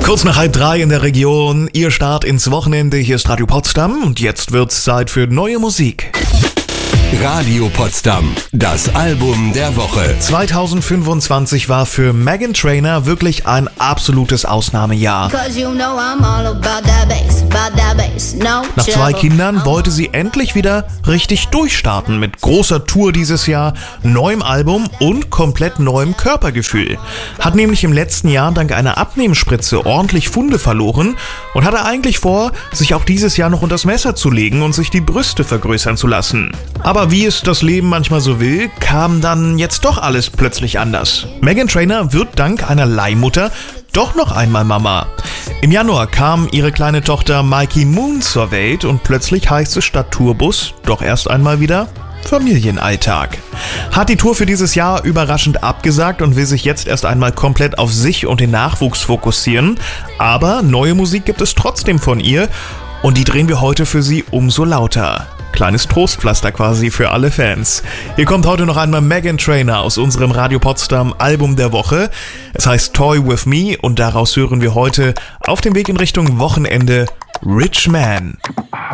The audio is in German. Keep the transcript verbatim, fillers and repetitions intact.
Kurz nach halb drei in der Region, ihr Start ins Wochenende, hier ist Radio Potsdam und jetzt wird's Zeit für neue Musik. Radio Potsdam, das Album der Woche. zwanzig fünfundzwanzig war für Meghan Trainor wirklich ein absolutes Ausnahmejahr. Nach zwei Kindern wollte sie endlich wieder richtig durchstarten mit großer Tour dieses Jahr, neuem Album und komplett neuem Körpergefühl. Hat nämlich im letzten Jahr dank einer Abnehmspritze ordentlich Funde verloren und hatte eigentlich vor, sich auch dieses Jahr noch unters Messer zu legen und sich die Brüste vergrößern zu lassen. Aber wie es das Leben manchmal so will, kam dann jetzt doch alles plötzlich anders. Meghan Trainor wird dank einer Leihmutter doch noch einmal Mama. Im Januar kam ihre kleine Tochter Mikey Moon zur Welt und plötzlich heißt es statt Tourbus doch erst einmal wieder Familienalltag. Hat die Tour für dieses Jahr überraschend abgesagt und will sich jetzt erst einmal komplett auf sich und den Nachwuchs fokussieren. Aber neue Musik gibt es trotzdem von ihr und die drehen wir heute für Sie umso lauter. Kleines Trostpflaster quasi für alle Fans. Hier kommt heute noch einmal Meghan Trainor aus unserem Radio Potsdam Album der Woche. Es heißt Toy With Me und daraus hören wir heute auf dem Weg in Richtung Wochenende Rich Man.